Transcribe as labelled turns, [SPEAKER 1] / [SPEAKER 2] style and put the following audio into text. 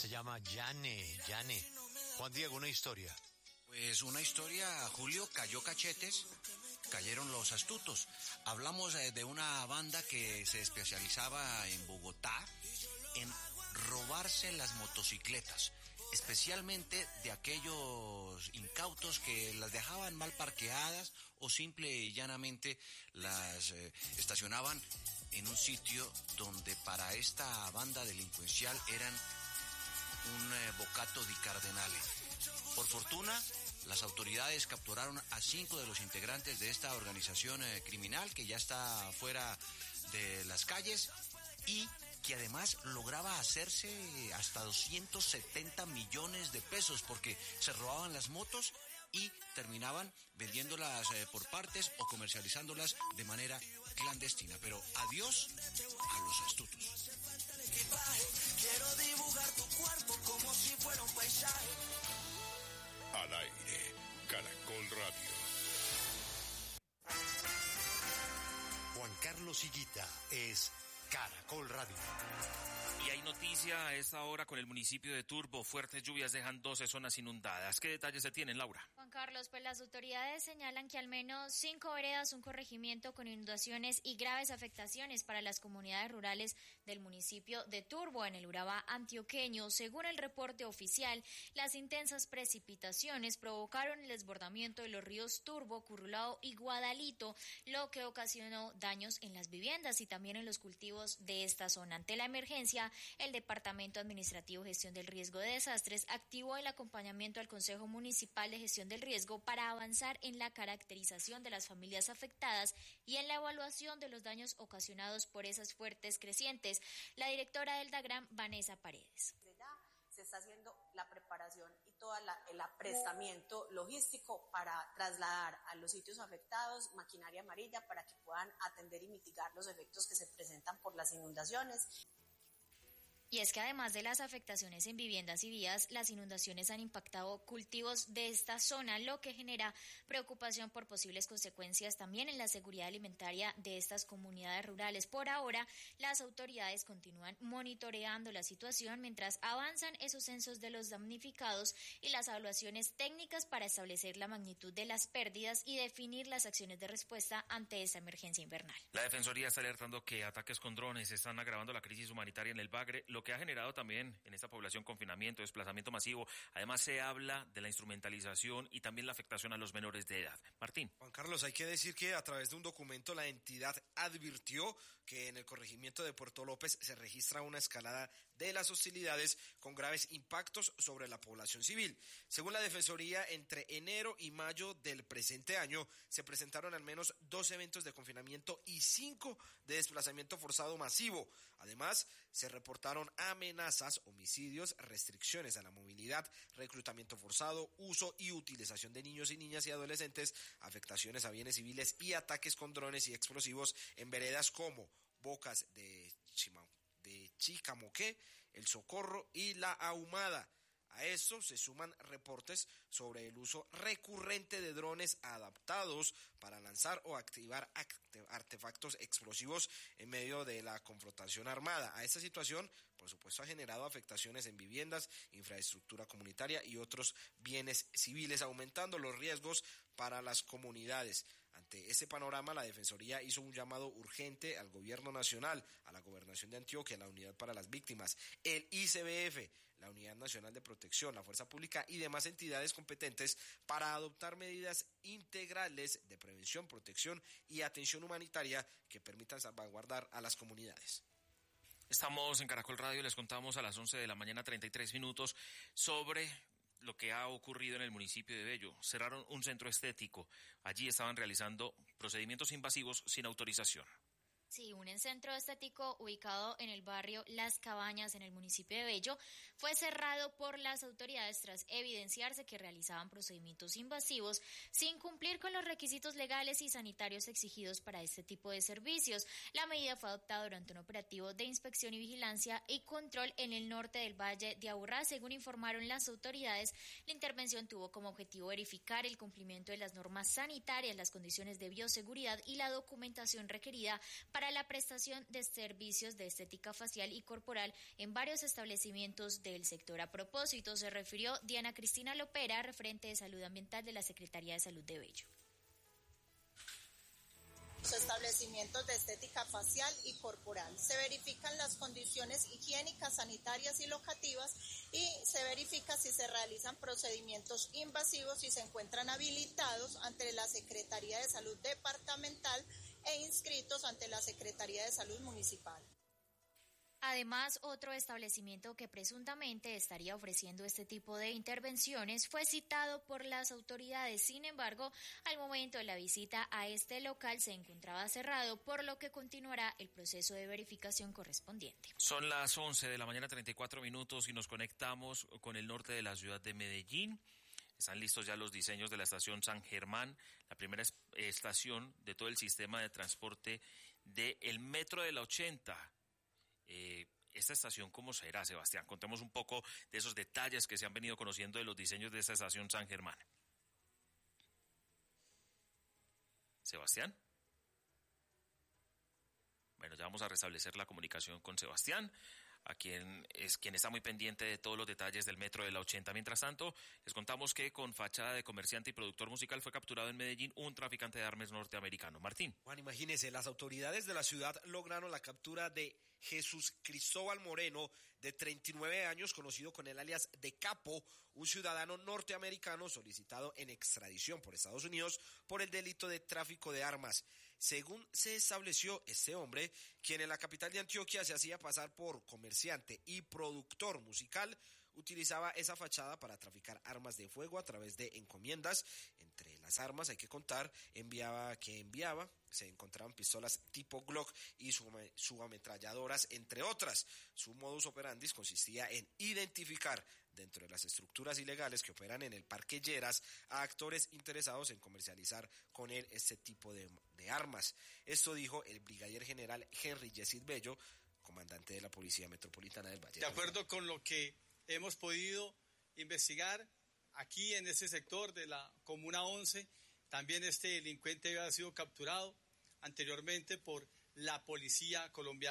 [SPEAKER 1] se llama Yane. Juan Diego, una historia.
[SPEAKER 2] Pues una historia, Julio, cayó cachetes, cayeron los astutos. Hablamos de una banda que se especializaba en Bogotá en robarse las motocicletas, especialmente de aquellos incautos que las dejaban mal parqueadas o simple y llanamente las estacionaban en un sitio donde para esta banda delincuencial eran un bocato di cardenale. Por fortuna, las autoridades capturaron a 5 de los integrantes de esta organización criminal que ya está fuera de las calles y que además lograba hacerse hasta 270 millones de pesos porque se robaban las motos y terminaban vendiéndolas por partes o comercializándolas de manera clandestina. Pero adiós a los astutos.
[SPEAKER 3] Quiero dibujar tu cuerpo como si fuera un paisaje.
[SPEAKER 4] Al aire, Caracol Radio.
[SPEAKER 1] Juan Carlos Higuita es Caracol Radio.
[SPEAKER 5] Y hay noticia a esta hora con el municipio de Turbo. Fuertes lluvias dejan 12 zonas inundadas. ¿Qué detalles se tienen, Laura?
[SPEAKER 6] Juan Carlos, pues las autoridades señalan que al menos 5 veredas, un corregimiento con inundaciones y graves afectaciones para las comunidades rurales del municipio de Turbo, en el Urabá antioqueño. Según el reporte oficial, las intensas precipitaciones provocaron el desbordamiento de los ríos Turbo, Curulao y Guadalito, lo que ocasionó daños en las viviendas y también en los cultivos de esta zona. Ante la emergencia, el Departamento Administrativo de Gestión del Riesgo de Desastres activó el acompañamiento al Consejo Municipal de Gestión del Riesgo para avanzar en la caracterización de las familias afectadas y en la evaluación de los daños ocasionados por esas fuertes crecientes. La directora del DAGRAM, Vanessa Paredes.
[SPEAKER 7] Se está haciendo la preparación y todo el aprestamiento logístico para trasladar a los sitios afectados maquinaria amarilla para que puedan atender y mitigar los efectos que se presentan por las inundaciones.
[SPEAKER 6] Y es que además de las afectaciones en viviendas y vías, las inundaciones han impactado cultivos de esta zona, lo que genera preocupación por posibles consecuencias también en la seguridad alimentaria de estas comunidades rurales. Por ahora, las autoridades continúan monitoreando la situación mientras avanzan esos censos de los damnificados y las evaluaciones técnicas para establecer la magnitud de las pérdidas y definir las acciones de respuesta ante esta emergencia invernal.
[SPEAKER 5] La Defensoría está alertando que ataques con drones están agravando la crisis humanitaria en el Bagre, lo que ha generado también en esta población confinamiento, desplazamiento masivo. Además se habla de la instrumentalización y también la afectación a los menores de edad. Martín.
[SPEAKER 8] Juan Carlos, hay que decir que a través de un documento la entidad advirtió que en el corregimiento de Puerto López se registra una escalada de las hostilidades con graves impactos sobre la población civil. Según la Defensoría, entre enero y mayo del presente año se presentaron al menos 2 eventos de confinamiento y 5 de desplazamiento forzado masivo. Además, se reportaron amenazas, homicidios, restricciones a la movilidad, reclutamiento forzado, uso y utilización de niños y niñas y adolescentes, afectaciones a bienes civiles y ataques con drones y explosivos en veredas como Bocas de Chicamoqué, El Socorro y La Ahumada. A esto se suman reportes sobre el uso recurrente de drones adaptados para lanzar o activar artefactos explosivos en medio de la confrontación armada. A esta situación, por supuesto, ha generado afectaciones en viviendas, infraestructura comunitaria y otros bienes civiles, aumentando los riesgos para las comunidades. Ante este panorama, la Defensoría hizo un llamado urgente al Gobierno Nacional, a la Gobernación de Antioquia, la Unidad para las Víctimas, el ICBF, la Unidad Nacional de Protección, la Fuerza Pública y demás entidades competentes para adoptar medidas integrales de prevención, protección y atención humanitaria que permitan salvaguardar a las comunidades.
[SPEAKER 5] Estamos en Caracol Radio, les contamos a las 11 de la mañana, 33 minutos, sobre lo que ha ocurrido en el municipio de Bello. Cerraron un centro estético. Allí estaban realizando procedimientos invasivos sin autorización.
[SPEAKER 6] Sí, un centro estético ubicado en el barrio Las Cabañas, en el municipio de Bello, fue cerrado por las autoridades tras evidenciarse que realizaban procedimientos invasivos sin cumplir con los requisitos legales y sanitarios exigidos para este tipo de servicios. La medida fue adoptada durante un operativo de inspección y vigilancia y control en el norte del Valle de Aburrá. Según informaron las autoridades, la intervención tuvo como objetivo verificar el cumplimiento de las normas sanitarias, las condiciones de bioseguridad y la documentación requerida para para la prestación de servicios de estética facial y corporal en varios establecimientos del sector. A propósito, se refirió Diana Cristina Lopera, referente de Salud Ambiental de la Secretaría de Salud de Bello.
[SPEAKER 9] Los establecimientos de estética facial y corporal. Se verifican las condiciones higiénicas, sanitarias y locativas y se verifica si se realizan procedimientos invasivos y se encuentran habilitados ante la Secretaría de Salud Departamental e inscritos ante la Secretaría de Salud Municipal.
[SPEAKER 6] Además, otro establecimiento que presuntamente estaría ofreciendo este tipo de intervenciones fue citado por las autoridades. Sin embargo, al momento de la visita a este local se encontraba cerrado, por lo que continuará el proceso de verificación correspondiente.
[SPEAKER 5] Son las 11 de la mañana, 34 minutos, y nos conectamos con el norte de la ciudad de Medellín. Están listos ya los diseños de la estación San Germán, la primera estación de todo el sistema de transporte del Metro de la 80. Esta estación, ¿cómo será, Sebastián? Contemos un poco de esos detalles que se han venido conociendo de los diseños de esta estación San Germán. ¿Sebastián? Bueno, ya vamos a restablecer la comunicación con Sebastián, quien está muy pendiente de todos los detalles del Metro de la 80. Mientras tanto, les contamos que con fachada de comerciante y productor musical fue capturado en Medellín un traficante de armas norteamericano. Martín.
[SPEAKER 8] Juan, imagínese, las autoridades de la ciudad lograron la captura de Jesús Cristóbal Moreno, de 39 años, conocido con el alias de Capo, un ciudadano norteamericano solicitado en extradición por Estados Unidos por el delito de tráfico de armas. Según se estableció, este hombre, quien en la capital de Antioquia se hacía pasar por comerciante y productor musical, utilizaba esa fachada para traficar armas de fuego a través de encomiendas. Entre las armas, hay que contar, se encontraban pistolas tipo Glock y subametralladoras, entre otras. Su modus operandi consistía en identificar dentro de las estructuras ilegales que operan en el Parque Lleras a actores interesados en comercializar con él este tipo de armas. Esto dijo el brigadier general Henry Yesid Bello, comandante de la Policía Metropolitana del Valle.
[SPEAKER 10] De acuerdo con lo que hemos podido investigar aquí en este sector de la Comuna 11, también este delincuente había sido capturado anteriormente por la Policía Colombiana.